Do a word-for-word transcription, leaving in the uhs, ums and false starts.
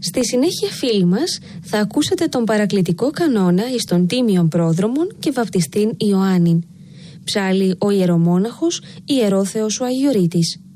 Στη συνέχεια, φίλοι μας, θα ακούσετε τον παρακλητικό κανόνα εις των τίμιων πρόδρομων και βαπτιστήν Ιωάννην. Ψάλλει ο ιερομόναχος Ιερόθεος ο Αγιορείτης.